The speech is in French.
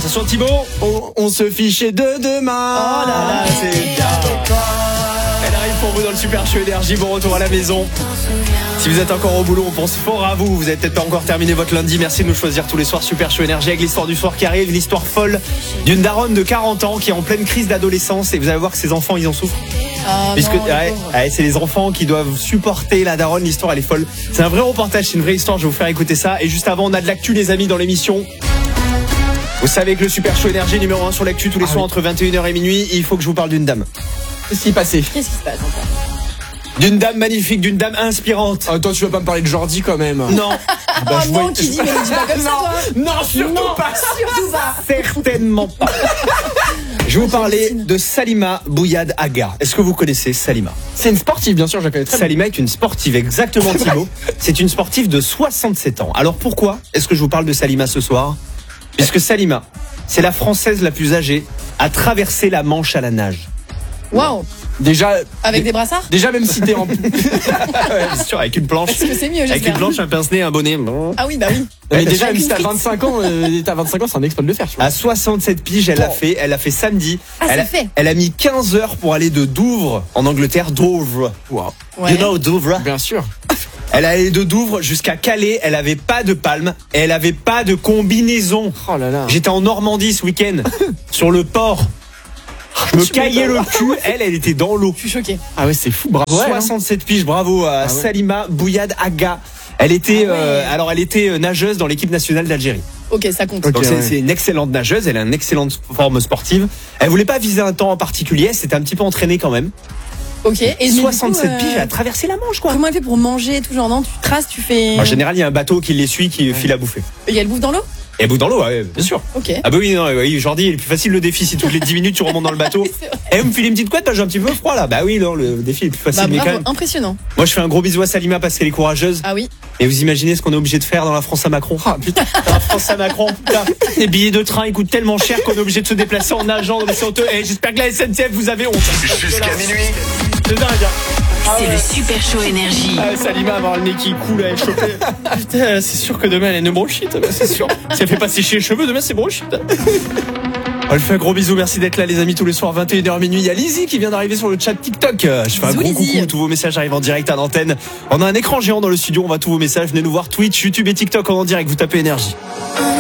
Attention Thibaut. On se fichait de demain. Oh là là, c'est bien. Elle arrive pour vous dans le Super Show Énergie. Bon retour à la maison. Si vous êtes encore au boulot, on pense fort à vous. Vous avez peut-être pas encore terminé votre lundi. Merci de nous choisir tous les soirs. Super Show Énergie avec l'histoire du soir qui arrive. L'histoire folle d'une daronne de 40 ans qui est en pleine crise d'adolescence. Et vous allez voir que ses enfants, ils en souffrent. Puisque c'est les enfants qui doivent supporter la daronne. L'histoire, elle est folle. C'est un vrai reportage, c'est une vraie histoire. Je vais vous faire écouter ça. Et juste avant, on a de l'actu, les amis, dans l'émission. Vous savez que le Super Show Énergie numéro 1 sur l'actu tous les soirs entre 21h et minuit. Il faut que je vous parle d'une dame. Qu'est-ce qui est passé? Qu'est-ce qui se passe encore? D'une dame magnifique, d'une dame inspirante. Toi, tu vas pas me parler de Jordi quand même. Non. Non, tu dis, mais ne dis pas comme ça, toi. Non, surtout pas. Surtout pas. Certainement pas. Je vais vous parler de Salima Bouhyad Agha. Est-ce que vous connaissez Salima? C'est une sportive, bien sûr, je la connais très bien. Salima est une sportive, exactement Thibaut. C'est une sportive de 67 ans. Alors pourquoi est-ce que je vous parle de Salima ce soir? Puisque Salima, c'est la Française la plus âgée à traverser la Manche à la nage. Waouh. Déjà. Avec des brassards? Déjà, même si t'es en. Ouais, bien sûr, avec une planche. Est-ce que c'est mieux, Avec j'espère? une planche, un pince-nez, un bonnet. Ah oui, bah oui. Mais déjà, même Avec si t'as une 25 ans, c'est un exploit de le faire, tu vois. À 67 piges, elle a fait samedi. Ah, c'est fait. Elle a mis 15 heures pour aller de Douvres, en Angleterre, Douvres. Wow. Ouais. You know Douvres? Bien sûr. Elle allait de Douvres jusqu'à Calais, elle avait pas de palme, et elle avait pas de combinaison. Oh là là. J'étais en Normandie ce week-end, sur le port. Je me caillais le cul, elle était dans l'eau. Je suis choquée. Ah ouais, c'est fou, bravo. 67 piges, bravo à Salima Bouhyad Agha. Elle était, elle était nageuse dans l'équipe nationale d'Algérie. Ok, ça compte. Ok. Donc ouais. c'est une excellente nageuse, elle a une excellente forme sportive. Elle voulait pas viser un temps en particulier, elle s'était un petit peu entraînée quand même. Ok. Et mais 67 du coup, piges, elle a traversé la Manche quoi. Comment elle fait pour manger et tout genre? Non, tu traces, tu fais. En général, il y a un bateau qui les suit, qui file à bouffer. Il y a le bouffe dans l'eau? Et bout dans l'eau, ouais, bien sûr. Ok. Ah bah oui, non, oui, Jordi, il est plus facile le défi si toutes les 10 minutes tu remontes dans le bateau. C'est vrai. Et vous me filez une petite couette, bah j'ai un petit peu froid là. Bah oui, non, le défi est plus facile. Bah Mais quand bravo, même, impressionnant. moi je fais un gros bisou à Salima parce qu'elle est courageuse. Ah oui. Et vous imaginez ce qu'on est obligé de faire dans la France à Macron? Ah putain. Dans la France à Macron, putain. Les billets de train ils coûtent tellement cher qu'on est obligé de se déplacer en nageant. Mais c'est honteux. Et j'espère que la SNCF vous avez honte. Jusqu'à minuit. C'est dingue. Hein. C'est le Super Show Énergie. Ah, Salima avoir le nez qui coule, elle est chopée. Putain, c'est sûr que demain elle a une bronchite, c'est sûr. Si elle fait pas sécher les cheveux, demain c'est bronchite. On lui fait un gros bisou, merci d'être là les amis tous les soirs 21h minuit. Il y a Lizzie qui vient d'arriver sur le chat TikTok. Je fais un Bisous, gros Lizzie. coucou, tous vos messages arrivent en direct à l'antenne. On a un écran géant dans le studio, on voit tous vos messages. Venez nous voir Twitch, YouTube et TikTok en direct, vous tapez énergie.